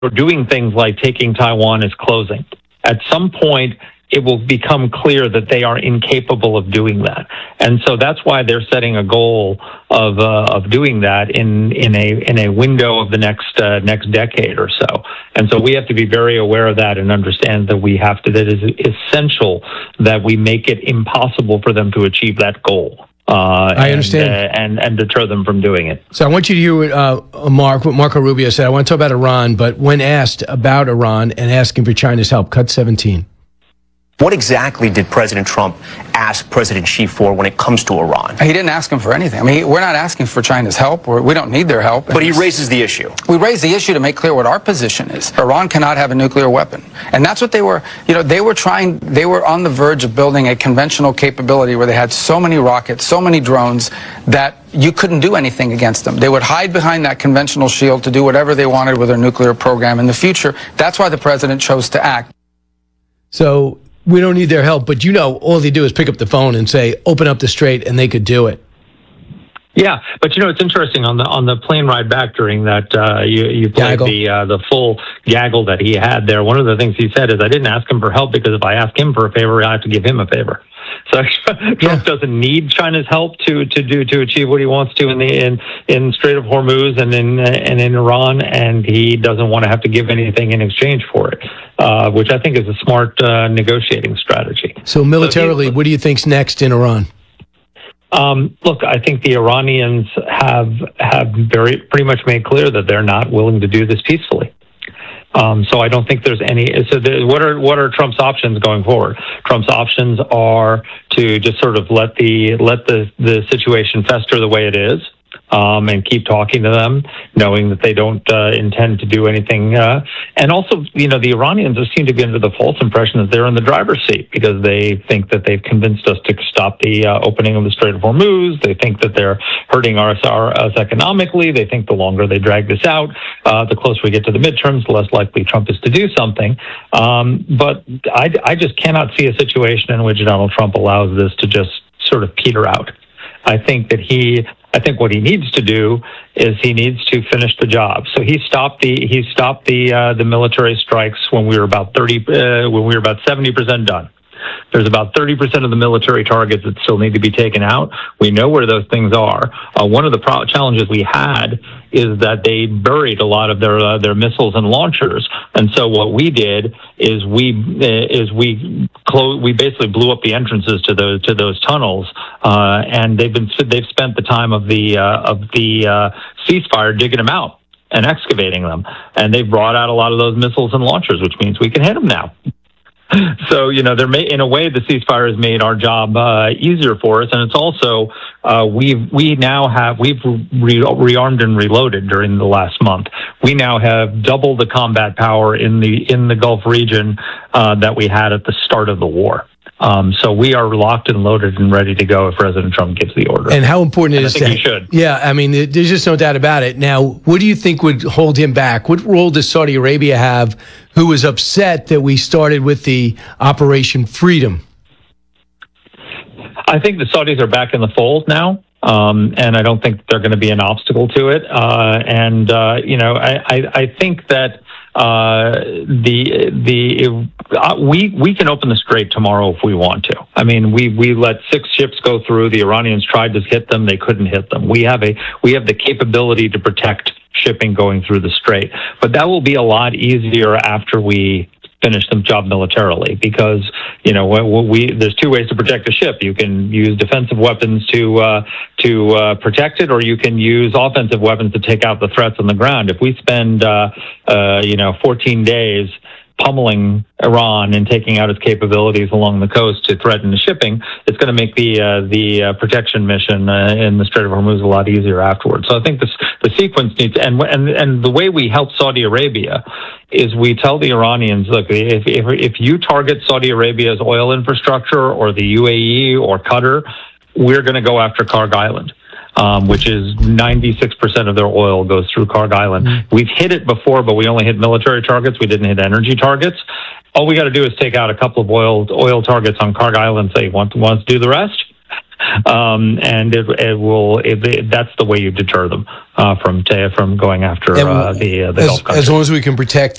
doing things like taking Taiwan is closing. At some point, it will become clear that they are incapable of doing that, and so that's why they're setting a goal of doing that in a window of the next decade or so. And so we have to be very aware of that and understand that that it is essential that we make it impossible for them to achieve that goal. I understand. And deter them from doing it. So I want you to hear what Marco Rubio said. I want to talk about Iran, but when asked about Iran and asking for China's help, cut 17. What exactly did President Trump ask President Xi for when it comes to Iran? He didn't ask him for anything. I mean, we're not asking for China's help. We don't need their help. But he raises the issue. We raised the issue to make clear what our position is. Iran cannot have a nuclear weapon. And that's what they were on the verge of building a conventional capability where they had so many rockets, so many drones that you couldn't do anything against them. They would hide behind that conventional shield to do whatever they wanted with their nuclear program in the future. That's why the president chose to act. So we don't need their help, but all they do is pick up the phone and say, open up the strait, and they could do it. Yeah, but it's interesting on the plane ride back during that you played the full gaggle that he had there. One of the things he said is, I didn't ask him for help because if I ask him for a favor, I have to give him a favor. So Trump doesn't need China's help to achieve what he wants to in Strait of Hormuz and in Iran, and he doesn't want to have to give anything in exchange for it, which I think is a smart negotiating strategy. So militarily, what do you think's next in Iran? Look, I think the Iranians have pretty much made clear that they're not willing to do this peacefully. So I don't think there's any. So what are Trump's options going forward? Trump's options are to just sort of let the situation fester the way it is, and keep talking to them, knowing that they don't intend to do anything. And also, the Iranians seem to be under the false impression that they're in the driver's seat because they think that they've convinced us to stop the opening of the Strait of Hormuz. They think that they're hurting us economically. They think the longer they drag this out, the closer we get to the midterms, the less likely Trump is to do something. But I just cannot see a situation in which Donald Trump allows this to just sort of peter out. I think what he needs to do is he needs to finish the job. So he stopped the military strikes when we were about 70% done. There's about 30% of the military targets that still need to be taken out. We know where those things are. One of the challenges we had is that they buried a lot of their missiles and launchers. And so what we did is we basically blew up the entrances to those tunnels, and they've spent the time of the ceasefire digging them out and excavating them, and they've brought out a lot of those missiles and launchers, which means we can hit them now. So, in a way, the ceasefire has made our job easier for us, and it's also we've rearmed and reloaded during the last month. We now have double the combat power in the Gulf region that we had at the start of the war. So we are locked and loaded and ready to go if President Trump gives the order. And how important it is I think he should. Yeah, I mean, there's just no doubt about it. Now, what do you think would hold him back? What role does Saudi Arabia have, who was upset that we started with the Operation Freedom? I think the Saudis are back in the fold now. And I don't think they're going to be an obstacle to it. I think that we can open the strait tomorrow if we want to. I mean, we let 6 ships go through. The Iranians tried to hit them; they couldn't hit them. We have the capability to protect shipping going through the strait, but that will be a lot easier after we finish the job militarily, because there's 2 ways to protect a ship. You can use defensive weapons to protect it, or you can use offensive weapons to take out the threats on the ground. If we spend 14 days pummeling Iran and taking out its capabilities along the coast to threaten the shipping, it's going to make the protection mission in the Strait of Hormuz a lot easier afterwards. So I think the sequence needs, and the way we help Saudi Arabia is we tell the Iranians, look, if you target Saudi Arabia's oil infrastructure or the UAE or Qatar, we're going to go after Karg Island. Which is 96% of their oil goes through Karg Island. Mm-hmm. We've hit it before, but we only hit military targets. We didn't hit energy targets. All we got to do is take out a couple of oil targets on Karg Island. Say, want to do the rest? and that's the way you deter them from going after the Gulf countries. As long as we can protect